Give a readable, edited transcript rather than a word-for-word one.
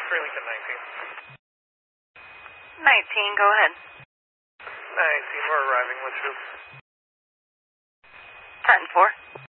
Lincoln 19, go ahead. 19, we're arriving. What's your... Trenton 4.